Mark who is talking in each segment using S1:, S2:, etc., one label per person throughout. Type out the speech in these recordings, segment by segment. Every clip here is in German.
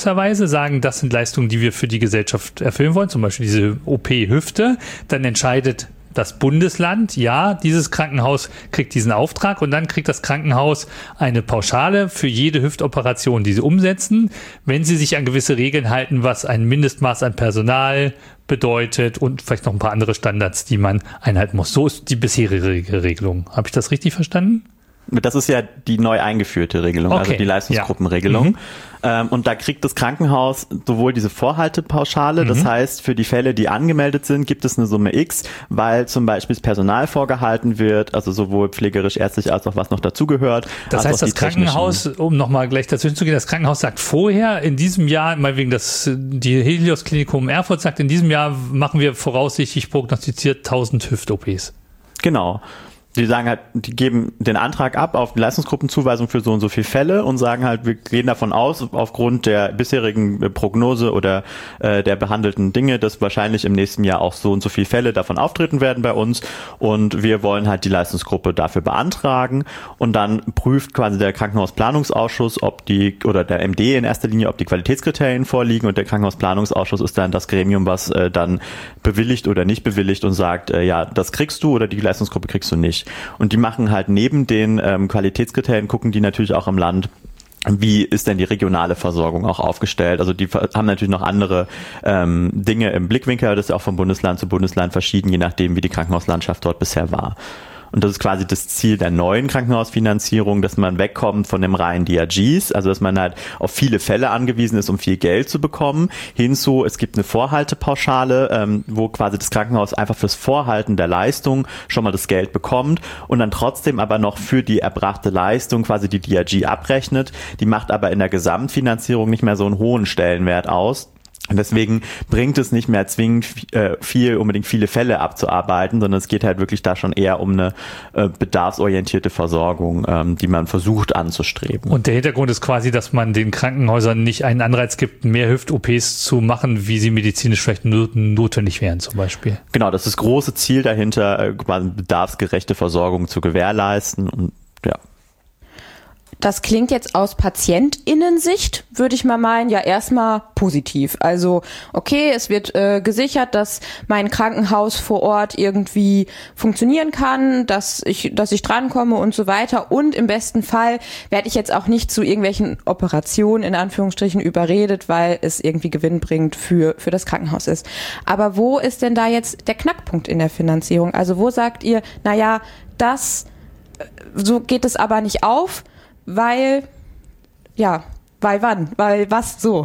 S1: sagen, das sind Leistungen, die wir für die Gesellschaft erfüllen wollen, zum Beispiel diese OP-Hüfte, dann entscheidet das Bundesland, ja, dieses Krankenhaus kriegt diesen Auftrag und dann kriegt das Krankenhaus eine Pauschale für jede Hüftoperation, die sie umsetzen, wenn sie sich an gewisse Regeln halten, was ein Mindestmaß an Personal bedeutet und vielleicht noch ein paar andere Standards, die man einhalten muss. So ist die bisherige Regelung. Habe ich das richtig verstanden?
S2: Das ist ja die neu eingeführte Regelung, also die Leistungsgruppenregelung. Ja. Und da kriegt das Krankenhaus sowohl diese Vorhaltepauschale, das heißt, für die Fälle, die angemeldet sind, gibt es eine Summe X, weil zum Beispiel das Personal vorgehalten wird, also sowohl pflegerisch, ärztlich als auch was noch dazugehört.
S1: Das heißt, das Krankenhaus, um nochmal gleich dazwischen zu gehen, das Krankenhaus sagt vorher, in diesem Jahr, mal wegen die Helios Klinikum Erfurt sagt, in diesem Jahr machen wir voraussichtlich prognostiziert 1000 Hüft-OPs.
S2: Genau. Die sagen halt, die geben den Antrag ab auf die Leistungsgruppenzuweisung für so und so viele Fälle und sagen halt, wir gehen davon aus, aufgrund der bisherigen Prognose oder der behandelten Dinge, dass wahrscheinlich im nächsten Jahr auch so und so viele Fälle davon auftreten werden bei uns und wir wollen halt die Leistungsgruppe dafür beantragen und dann prüft quasi der Krankenhausplanungsausschuss, ob die, oder der MD in erster Linie, ob die Qualitätskriterien vorliegen und der Krankenhausplanungsausschuss ist dann das Gremium, was dann bewilligt oder nicht bewilligt und sagt, ja, das kriegst du oder die Leistungsgruppe kriegst du nicht. Und die machen halt neben den Qualitätskriterien, gucken die natürlich auch im Land, wie ist denn die regionale Versorgung auch aufgestellt? Also die haben natürlich noch andere Dinge im Blickwinkel, das ist ja auch von Bundesland zu Bundesland verschieden, je nachdem, wie die Krankenhauslandschaft dort bisher war. Und das ist quasi das Ziel der neuen Krankenhausfinanzierung, dass man wegkommt von dem reinen DRGs, also dass man halt auf viele Fälle angewiesen ist, um viel Geld zu bekommen, hinzu, es gibt eine Vorhaltepauschale, wo quasi das Krankenhaus einfach fürs Vorhalten der Leistung schon mal das Geld bekommt und dann trotzdem aber noch für die erbrachte Leistung quasi die DRG abrechnet. Die macht aber in der Gesamtfinanzierung nicht mehr so einen hohen Stellenwert aus. Und deswegen bringt es nicht mehr zwingend unbedingt viele Fälle abzuarbeiten, sondern es geht halt wirklich da schon eher um eine bedarfsorientierte Versorgung, die man versucht anzustreben.
S1: Und der Hintergrund ist quasi, dass man den Krankenhäusern nicht einen Anreiz gibt, mehr Hüft-OPs zu machen, wie sie medizinisch vielleicht notwendig wären zum Beispiel.
S2: Genau, das ist das große Ziel dahinter, quasi bedarfsgerechte Versorgung zu gewährleisten und ja.
S3: Das klingt jetzt aus PatientInnen-Sicht, würde ich mal meinen, ja erstmal positiv. Also okay, es wird gesichert, dass mein Krankenhaus vor Ort irgendwie funktionieren kann, dass ich drankomme und so weiter. Und im besten Fall werde ich jetzt auch nicht zu irgendwelchen Operationen in Anführungsstrichen überredet, weil es irgendwie gewinnbringend für das Krankenhaus ist. Aber wo ist denn da jetzt der Knackpunkt in der Finanzierung? Also wo sagt ihr, naja, so geht es aber nicht auf, weil wann? Weil was so?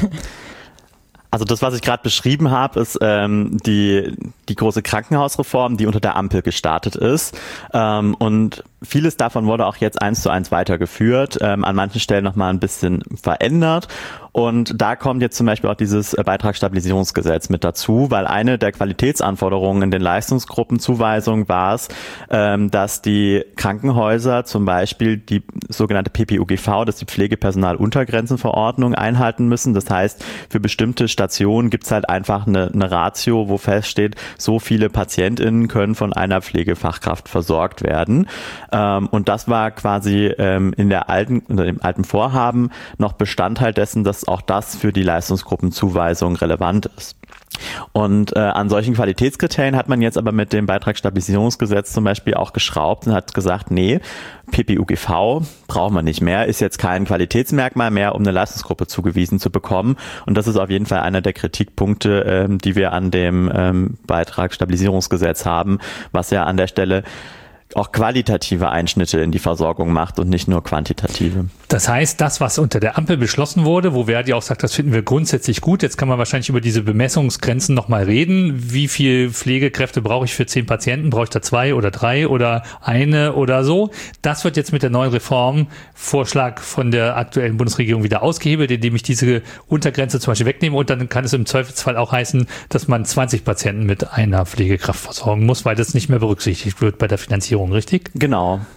S2: Also das, was ich gerade beschrieben habe, ist die große Krankenhausreform, die unter der Ampel gestartet ist. Und vieles davon wurde auch jetzt 1:1 weitergeführt, an manchen Stellen nochmal ein bisschen verändert. Und da kommt jetzt zum Beispiel auch dieses Beitragsstabilisierungsgesetz mit dazu, weil eine der Qualitätsanforderungen in den Leistungsgruppenzuweisungen war es, dass die Krankenhäuser zum Beispiel die sogenannte PPUGV, das ist die Pflegepersonaluntergrenzenverordnung, einhalten müssen. Das heißt, für bestimmte Stationen gibt es halt einfach eine Ratio, wo feststeht, so viele PatientInnen können von einer Pflegefachkraft versorgt werden. Und das war quasi im alten Vorhaben noch Bestandteil dessen, dass auch das für die Leistungsgruppenzuweisung relevant ist. Und an solchen Qualitätskriterien hat man jetzt aber mit dem Beitragsstabilisierungsgesetz zum Beispiel auch geschraubt und hat gesagt, nee, PPUGV braucht man nicht mehr, ist jetzt kein Qualitätsmerkmal mehr, um eine Leistungsgruppe zugewiesen zu bekommen. Und das ist auf jeden Fall einer der Kritikpunkte, die wir an dem Beitragsstabilisierungsgesetz haben, was ja an der Stelle auch qualitative Einschnitte in die Versorgung macht und nicht nur quantitative.
S1: Das heißt, das, was unter der Ampel beschlossen wurde, wo Verdi auch sagt, das finden wir grundsätzlich gut, jetzt kann man wahrscheinlich über diese Bemessungsgrenzen nochmal reden. Wie viel Pflegekräfte brauche ich für 10 Patienten? Brauche ich da 2 oder 3 oder eine oder so? Das wird jetzt mit der neuen Reformvorschlag von der aktuellen Bundesregierung wieder ausgehebelt, indem ich diese Untergrenze zum Beispiel wegnehme und dann kann es im Zweifelsfall auch heißen, dass man 20 Patienten mit einer Pflegekraft versorgen muss, weil das nicht mehr berücksichtigt wird bei der Finanzierung. Richtig?
S2: Genau.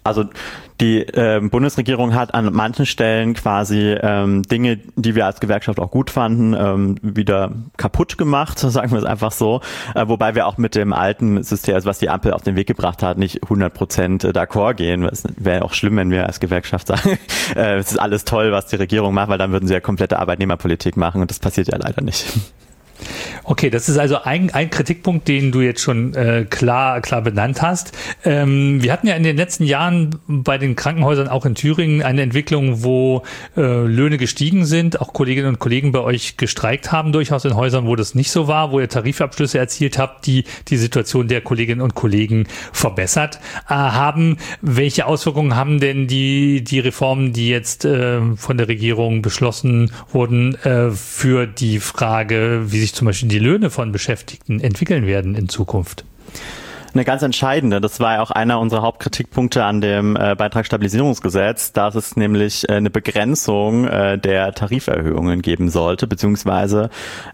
S2: Also die Bundesregierung hat an manchen Stellen quasi Dinge, die wir als Gewerkschaft auch gut fanden, wieder kaputt gemacht, sagen wir es einfach so. Wobei wir auch mit dem alten System, also was die Ampel auf den Weg gebracht hat, nicht 100% d'accord gehen. Es wäre auch schlimm, wenn wir als Gewerkschaft sagen, es ist alles toll, was die Regierung macht, weil dann würden sie ja komplette Arbeitnehmerpolitik machen und das passiert ja leider nicht.
S1: Okay, das ist also ein Kritikpunkt, den du jetzt schon klar benannt hast. Wir hatten ja in den letzten Jahren bei den Krankenhäusern auch in Thüringen eine Entwicklung, wo Löhne gestiegen sind, auch Kolleginnen und Kollegen bei euch gestreikt haben, durchaus in Häusern, wo das nicht so war, wo ihr Tarifabschlüsse erzielt habt, die die Situation der Kolleginnen und Kollegen verbessert haben. Welche Auswirkungen haben denn die Reformen, die jetzt von der Regierung beschlossen wurden, für die Frage, wie sich zum Beispiel die Löhne von Beschäftigten entwickeln werden in Zukunft?
S2: Eine ganz entscheidende, das war ja auch einer unserer Hauptkritikpunkte an dem Beitragsstabilisierungsgesetz, dass es nämlich eine Begrenzung der Tariferhöhungen geben sollte, beziehungsweise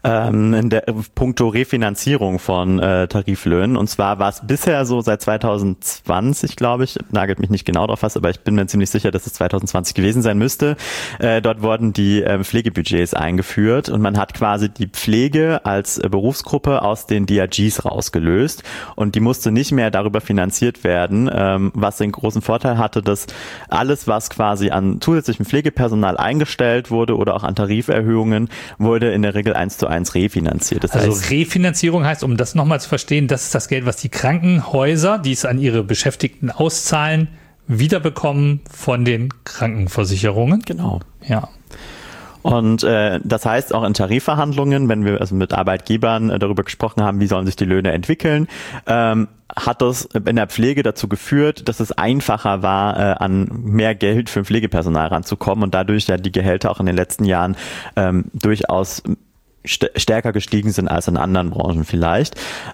S2: in der puncto Refinanzierung von Tariflöhnen. Und zwar war es bisher so seit 2020, glaube ich, nagelt mich nicht genau drauf fest, aber ich bin mir ziemlich sicher, dass es 2020 gewesen sein müsste. Dort wurden die Pflegebudgets eingeführt und man hat quasi die Pflege als Berufsgruppe aus den DRGs rausgelöst und die musste nicht mehr darüber finanziert werden, was den großen Vorteil hatte, dass alles, was quasi an zusätzlichem Pflegepersonal eingestellt wurde oder auch an Tariferhöhungen, wurde in der Regel 1:1 refinanziert. Das heißt,
S1: Refinanzierung heißt, um das nochmal zu verstehen, das ist das Geld, was die Krankenhäuser, die es an ihre Beschäftigten auszahlen, wiederbekommen von den Krankenversicherungen.
S2: Genau.
S1: Ja.
S2: Und das heißt auch in Tarifverhandlungen, wenn wir also mit Arbeitgebern darüber gesprochen haben, wie sollen sich die Löhne entwickeln, hat das in der Pflege dazu geführt, dass es einfacher war, an mehr Geld für Pflegepersonal ranzukommen und dadurch ja die Gehälter auch in den letzten Jahren durchaus stärker gestiegen sind als in anderen Branchen vielleicht.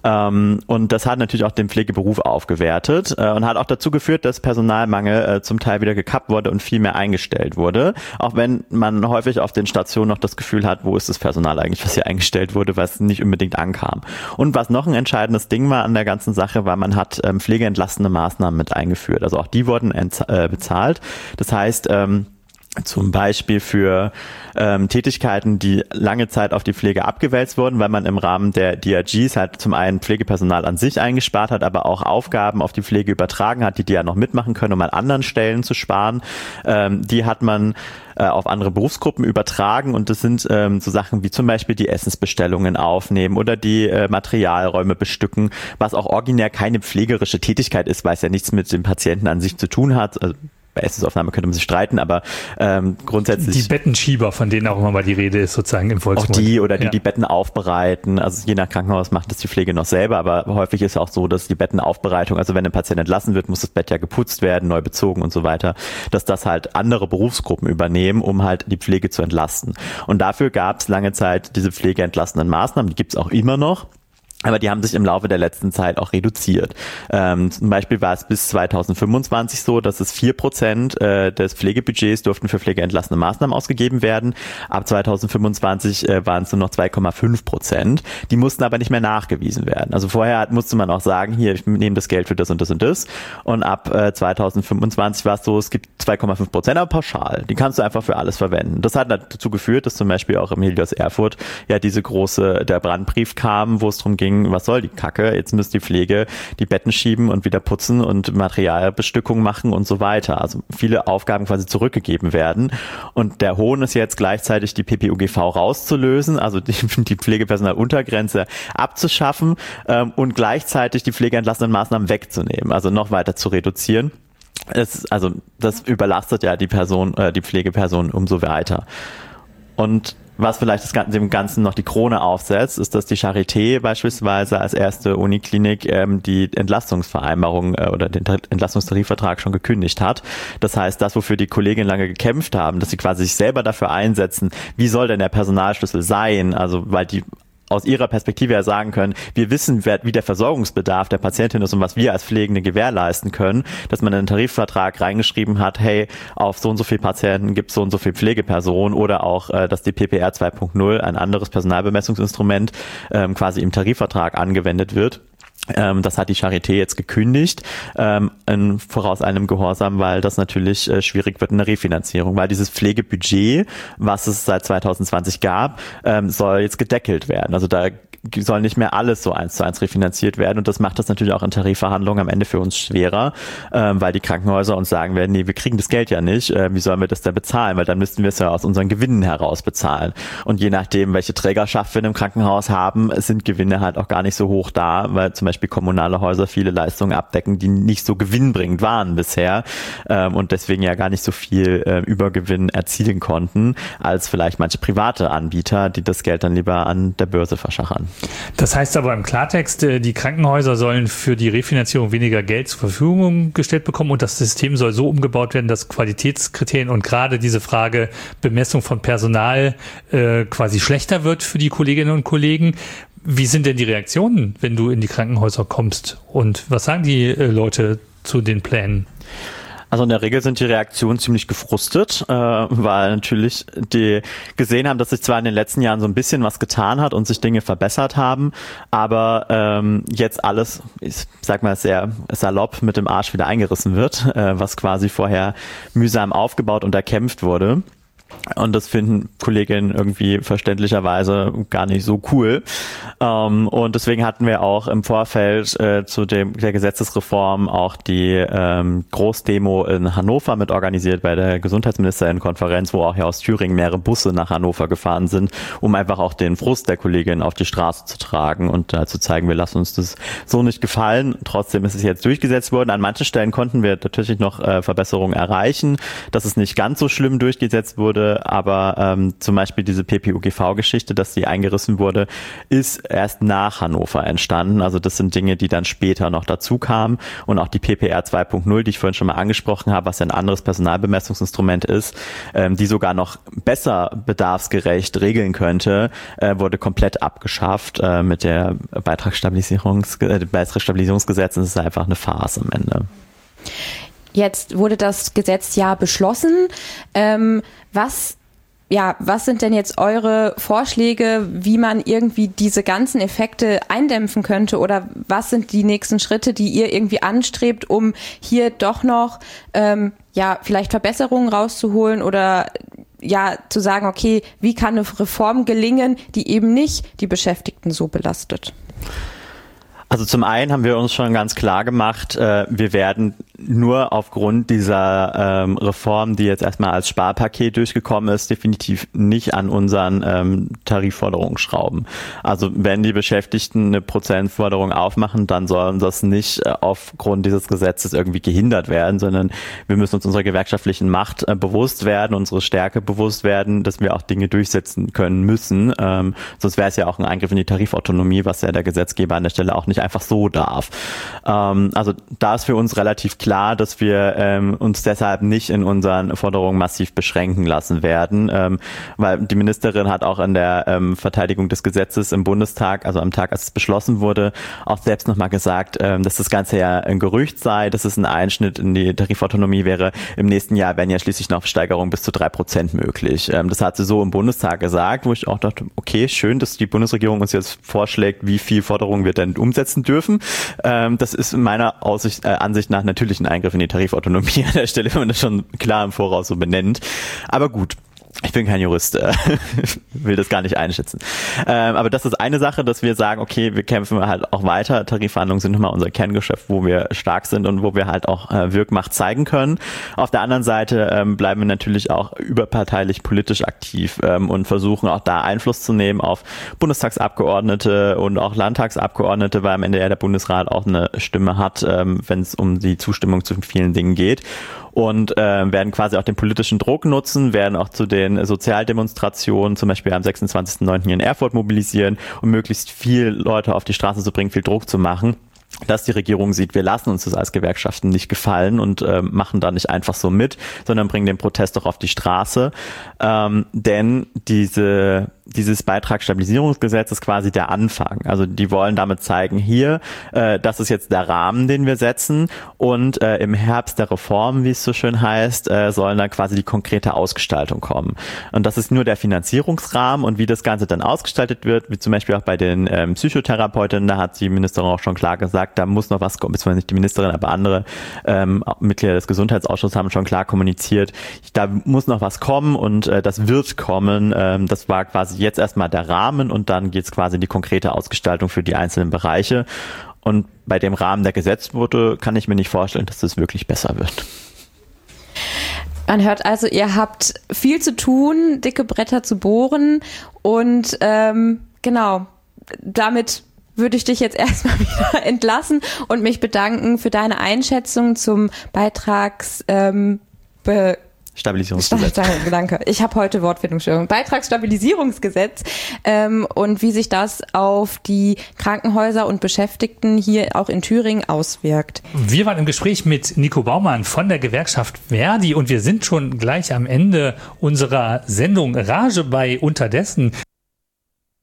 S2: Und das hat natürlich auch den Pflegeberuf aufgewertet und hat auch dazu geführt, dass Personalmangel zum Teil wieder gekappt wurde und viel mehr eingestellt wurde. Auch wenn man häufig auf den Stationen noch das Gefühl hat, wo ist das Personal eigentlich, was hier eingestellt wurde, was nicht unbedingt ankam. Und was noch ein entscheidendes Ding war an der ganzen Sache, war, man hat pflegeentlastende Maßnahmen mit eingeführt. Also auch die wurden bezahlt. Das heißt, zum Beispiel für Tätigkeiten, die lange Zeit auf die Pflege abgewälzt wurden, weil man im Rahmen der DRGs halt zum einen Pflegepersonal an sich eingespart hat, aber auch Aufgaben auf die Pflege übertragen hat, die ja noch mitmachen können, um an anderen Stellen zu sparen. Die hat man auf andere Berufsgruppen übertragen und das sind so Sachen wie zum Beispiel die Essensbestellungen aufnehmen oder die Materialräume bestücken, was auch originär keine pflegerische Tätigkeit ist, weil es ja nichts mit dem Patienten an sich zu tun hat. Also bei Essensaufnahme könnte man sich streiten, aber grundsätzlich...
S1: Die Bettenschieber, von denen auch immer mal die Rede ist, sozusagen im Volksmund.
S2: Auch die oder die Betten aufbereiten. Also je nach Krankenhaus macht das die Pflege noch selber, aber häufig ist es auch so, dass die Bettenaufbereitung, also wenn ein Patient entlassen wird, muss das Bett ja geputzt werden, neu bezogen und so weiter, dass das halt andere Berufsgruppen übernehmen, um halt die Pflege zu entlasten. Und dafür gab es lange Zeit diese pflegeentlastenden Maßnahmen, die gibt es auch immer noch. Aber die haben sich im Laufe der letzten Zeit auch reduziert. Zum Beispiel war es bis 2025 so, dass es 4% des Pflegebudgets durften für pflegeentlastende Maßnahmen ausgegeben werden. Ab 2025 waren es nur noch 2,5%. Die mussten aber nicht mehr nachgewiesen werden. Also vorher musste man auch sagen, hier, ich nehme das Geld für das und das und das. Und ab 2025 war es so, es gibt 2,5%, aber pauschal. Die kannst du einfach für alles verwenden. Das hat dazu geführt, dass zum Beispiel auch im Helios Erfurt ja der Brandbrief kam, wo es darum ging, was soll die Kacke? Jetzt müsst die Pflege die Betten schieben und wieder putzen und Materialbestückung machen und so weiter. Also viele Aufgaben quasi zurückgegeben werden. Und der Hohn ist jetzt gleichzeitig die PPUGV rauszulösen, also die Pflegepersonaluntergrenze abzuschaffen und gleichzeitig die pflegeentlastenden Maßnahmen wegzunehmen, also noch weiter zu reduzieren. Das überlastet ja die Pflegeperson umso weiter. Und was vielleicht dem Ganzen noch die Krone aufsetzt, ist, dass die Charité beispielsweise als erste Uniklinik die Entlastungsvereinbarung oder den Entlastungstarifvertrag schon gekündigt hat. Das heißt, das, wofür die Kolleginnen lange gekämpft haben, dass sie quasi sich selber dafür einsetzen, wie soll denn der Personalschlüssel sein? Also weil die aus ihrer Perspektive ja sagen können, wir wissen, wie der Versorgungsbedarf der Patientin ist und was wir als Pflegende gewährleisten können, dass man in den Tarifvertrag reingeschrieben hat, hey, auf so und so viele Patienten gibt es so und so viel Pflegepersonen oder auch, dass die PPR 2.0, ein anderes Personalbemessungsinstrument, quasi im Tarifvertrag angewendet wird. Das hat die Charité jetzt gekündigt, voraus einem Gehorsam, weil das natürlich schwierig wird in der Refinanzierung, weil dieses Pflegebudget, was es seit 2020 gab, soll jetzt gedeckelt werden. Also da soll nicht mehr alles so 1:1 refinanziert werden und das macht das natürlich auch in Tarifverhandlungen am Ende für uns schwerer, weil die Krankenhäuser uns sagen werden, nee, wir kriegen das Geld ja nicht, wie sollen wir das denn bezahlen, weil dann müssten wir es ja aus unseren Gewinnen heraus bezahlen und je nachdem, welche Trägerschaft wir in einem Krankenhaus haben, sind Gewinne halt auch gar nicht so hoch da, weil zum Beispiel kommunale Häuser viele Leistungen abdecken, die nicht so gewinnbringend waren bisher und deswegen ja gar nicht so viel Übergewinn erzielen konnten, als vielleicht manche private Anbieter, die das Geld dann lieber an der Börse verschachern.
S1: Das heißt aber im Klartext, die Krankenhäuser sollen für die Refinanzierung weniger Geld zur Verfügung gestellt bekommen und das System soll so umgebaut werden, dass Qualitätskriterien und gerade diese Frage Bemessung von Personal quasi schlechter wird für die Kolleginnen und Kollegen. Wie sind denn die Reaktionen, wenn du in die Krankenhäuser kommst und was sagen die Leute zu den Plänen?
S2: Also in der Regel sind die Reaktionen ziemlich gefrustet, weil natürlich die gesehen haben, dass sich zwar in den letzten Jahren so ein bisschen was getan hat und sich Dinge verbessert haben, aber jetzt alles, ich sag mal sehr salopp, mit dem Arsch wieder eingerissen wird, was quasi vorher mühsam aufgebaut und erkämpft wurde. Und das finden Kolleginnen irgendwie verständlicherweise gar nicht so cool. Und deswegen hatten wir auch im Vorfeld zu der Gesetzesreform auch die Großdemo in Hannover mit organisiert bei der Gesundheitsministerinnenkonferenz, wo auch hier aus Thüringen mehrere Busse nach Hannover gefahren sind, um einfach auch den Frust der Kolleginnen auf die Straße zu tragen und zu zeigen, wir lassen uns das so nicht gefallen. Trotzdem ist es jetzt durchgesetzt worden. An manchen Stellen konnten wir natürlich noch Verbesserungen erreichen, dass es nicht ganz so schlimm durchgesetzt wurde, aber zum Beispiel diese PPUGV-Geschichte, dass die eingerissen wurde, ist erst nach Hannover entstanden. Also das sind Dinge, die dann später noch dazu kamen und auch die PPR 2.0, die ich vorhin schon mal angesprochen habe, was ja ein anderes Personalbemessungsinstrument ist, die sogar noch besser bedarfsgerecht regeln könnte, wurde komplett abgeschafft mit der Beitragsstabilisierungsgesetz. Das ist einfach eine Farce am Ende.
S3: Jetzt wurde das Gesetz ja beschlossen. Was sind denn jetzt eure Vorschläge, wie man irgendwie diese ganzen Effekte eindämpfen könnte? Oder was sind die nächsten Schritte, die ihr irgendwie anstrebt, um hier doch noch vielleicht Verbesserungen rauszuholen oder zu sagen, okay, wie kann eine Reform gelingen, die eben nicht die Beschäftigten so belastet?
S2: Also zum einen haben wir uns schon ganz klar gemacht, wir werden nur aufgrund dieser Reform, die jetzt erstmal als Sparpaket durchgekommen ist, definitiv nicht an unseren Tarifforderungen schrauben. Also wenn die Beschäftigten eine Prozentforderung aufmachen, dann sollen das nicht aufgrund dieses Gesetzes irgendwie gehindert werden, sondern wir müssen uns unserer gewerkschaftlichen Macht bewusst werden, unsere Stärke bewusst werden, dass wir auch Dinge durchsetzen können müssen. Sonst wäre es ja auch ein Eingriff in die Tarifautonomie, was ja der Gesetzgeber an der Stelle auch nicht einfach so darf. Also da ist für uns relativ klar, dass wir uns deshalb nicht in unseren Forderungen massiv beschränken lassen werden, weil die Ministerin hat auch in der Verteidigung des Gesetzes im Bundestag, also am Tag, als es beschlossen wurde, auch selbst nochmal gesagt, dass das Ganze ja ein Gerücht sei, dass es ein Einschnitt in die Tarifautonomie wäre. Im nächsten Jahr wären ja schließlich noch Steigerungen bis zu 3% möglich. Das hat sie so im Bundestag gesagt, wo ich auch dachte, okay, schön, dass die Bundesregierung uns jetzt vorschlägt, wie viel Forderungen wir denn umsetzen dürfen. Das ist in meiner Ansicht nach natürlich ein Eingriff in die Tarifautonomie an der Stelle, wenn man das schon klar im Voraus so benennt. Aber gut. Ich bin kein Jurist, will das gar nicht einschätzen. Aber das ist eine Sache, dass wir sagen, okay, wir kämpfen halt auch weiter. Tarifverhandlungen sind immer unser Kerngeschäft, wo wir stark sind und wo wir halt auch Wirkmacht zeigen können. Auf der anderen Seite bleiben wir natürlich auch überparteilich politisch aktiv und versuchen auch da Einfluss zu nehmen auf Bundestagsabgeordnete und auch Landtagsabgeordnete, weil am Ende ja der Bundesrat auch eine Stimme hat, wenn es um die Zustimmung zu vielen Dingen geht. Und werden quasi auch den politischen Druck nutzen, werden auch zu den Sozialdemonstrationen, zum Beispiel am 26.09. hier in Erfurt mobilisieren, um möglichst viele Leute auf die Straße zu bringen, viel Druck zu machen, dass die Regierung sieht, wir lassen uns das als Gewerkschaften nicht gefallen und machen da nicht einfach so mit, sondern bringen den Protest doch auf die Straße. Denn diese dieses Beitragsstabilisierungsgesetz ist quasi der Anfang. Also die wollen damit zeigen, hier, das ist jetzt der Rahmen, den wir setzen und im Herbst der Reform, wie es so schön heißt, sollen dann quasi die konkrete Ausgestaltung kommen. Und das ist nur der Finanzierungsrahmen und wie das Ganze dann ausgestaltet wird, wie zum Beispiel auch bei den Psychotherapeutinnen, da hat die Ministerin auch schon klar gesagt, da muss noch was kommen, beziehungsweise nicht die Ministerin, aber andere Mitglieder des Gesundheitsausschusses haben schon klar kommuniziert, da muss noch was kommen und das wird kommen. Das war quasi jetzt erstmal der Rahmen und dann geht's quasi in die konkrete Ausgestaltung für die einzelnen Bereiche. Und bei dem Rahmen, der gesetzt wurde, kann ich mir nicht vorstellen, dass das wirklich besser wird.
S3: Man hört also, ihr habt viel zu tun, dicke Bretter zu bohren und genau, damit würde ich dich jetzt erstmal wieder entlassen und mich bedanken für deine Einschätzung zum
S2: Stabilisierungsgesetz.
S3: Danke. Ich habe heute Wortfindungsstörung. Beitragsstabilisierungsgesetz und wie sich das auf die Krankenhäuser und Beschäftigten hier auch in Thüringen auswirkt.
S1: Wir waren im Gespräch mit Nico Baumann von der Gewerkschaft ver.di und wir sind schon gleich am Ende unserer Sendung Rage bei Unterdessen.